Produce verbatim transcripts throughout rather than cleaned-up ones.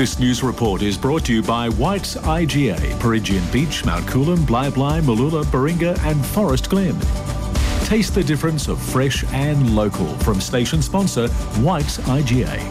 This news report is brought to you by White's I G A, Perigian Beach, Mount Coolum, Bly Bly, Mooloolah, Baringa and Forest Glen. Taste the difference of fresh and local from station sponsor White's I G A.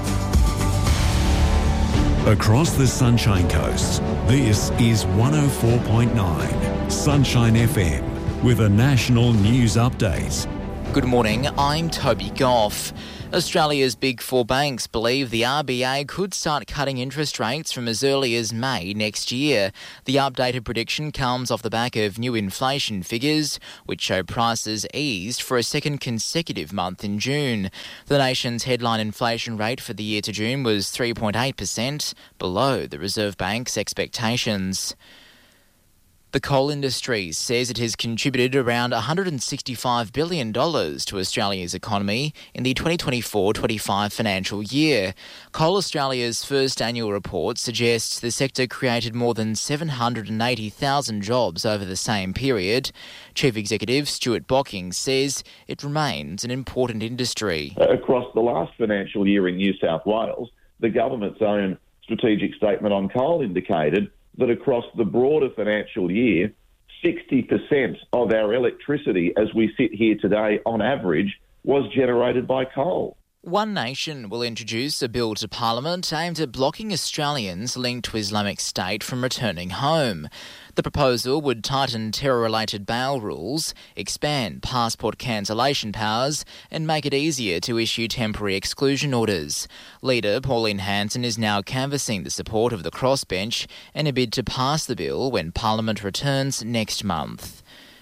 Across the Sunshine Coast, this is one oh four point nine Sunshine F M with a national news update. Good morning, I'm Toby Goff. Australia's big four banks believe the R B A could start cutting interest rates from as early as May next year. The updated prediction comes off the back of new inflation figures, which show prices eased for a second consecutive month in June. The nation's headline inflation rate for the year to June was three point eight percent, below the Reserve Bank's expectations. The coal industry says it has contributed around one hundred sixty-five billion dollars to Australia's economy in the twenty twenty-four twenty-five financial year. Coal Australia's first annual report suggests the sector created more than seven hundred eighty thousand jobs over the same period. Chief Executive Stuart Bocking says it remains an important industry. Across the last financial year in New South Wales, the government's own strategic statement on coal indicated that across the broader financial year, sixty percent of our electricity as we sit here today on average was generated by coal. One Nation will introduce a bill to Parliament aimed at blocking Australians linked to Islamic State from returning home. The proposal would tighten terror-related bail rules, expand passport cancellation powers and make it easier to issue temporary exclusion orders. Leader Pauline Hanson is now canvassing the support of the crossbench in a bid to pass the bill when Parliament returns next month.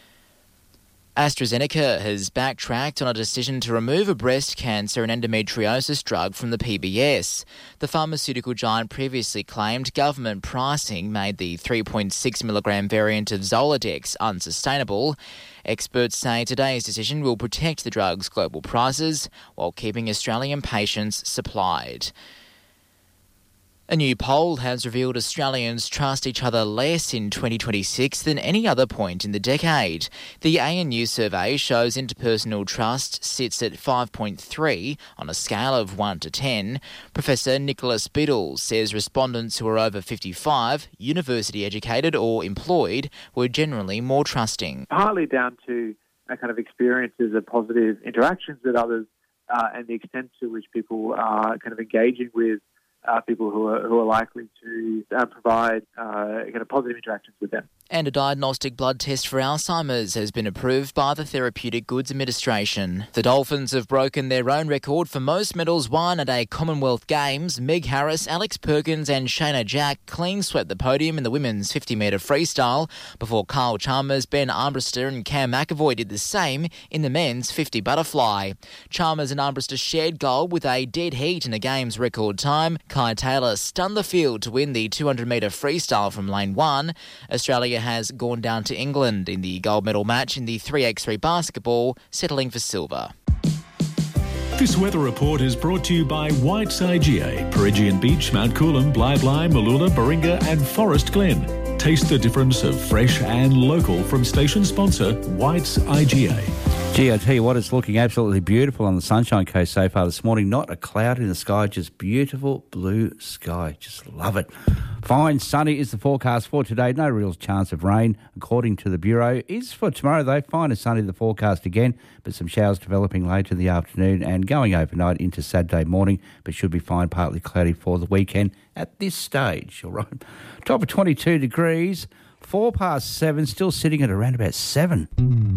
AstraZeneca has backtracked on a decision to remove a breast cancer and endometriosis drug from the P B S. The pharmaceutical giant previously claimed government pricing made the three point six milligram variant of Zoladex unsustainable. Experts say today's decision will protect the drug's global prices while keeping Australian patients supplied. A new poll has revealed Australians trust each other less in twenty twenty-six than any other point in the decade. The A N U survey shows interpersonal trust sits at five point three on a scale of one to ten. Professor Nicholas Biddle says respondents who are over fifty-five, university educated or employed, were generally more trusting. Partly down to a kind of experiences of positive interactions with others uh, and the extent to which people are kind of engaging with Uh, people who are who are likely to uh, provide uh, kind of positive interactions with them. And a diagnostic blood test for Alzheimer's has been approved by the Therapeutic Goods Administration. The Dolphins have broken their own record for most medals won at a Commonwealth Games. Meg Harris, Alex Perkins and Shayna Jack clean swept the podium in the women's fifty metre freestyle before Kyle Chalmers, Ben Armbruster and Cam McAvoy did the same in the men's fifty butterfly. Chalmers and Armbruster shared gold with a dead heat in a Games record time. Kai Taylor stunned the field to win the two hundred metre freestyle from lane one. Australia has gone down to England in the gold medal match in the three by three basketball, settling for silver. This weather report is brought to you by White's I G A, Perigian Beach, Mount Coolum, Bly Bly, Mooloolah, Baringa and Forest Glen. Taste the difference of fresh and local from station sponsor White's I G A. Gee, I tell you what, it's looking absolutely beautiful on the Sunshine Coast so far this morning. Not a cloud in the sky, just beautiful blue sky. Just love it. Fine, sunny is the forecast for today. No real chance of rain, according to the Bureau. Is for tomorrow, though. Fine and sunny the forecast again, but some showers developing later in the afternoon and going overnight into Saturday morning, but should be fine, partly cloudy for the weekend at this stage. All right. Top of twenty-two degrees, four past seven, still sitting at around about seven.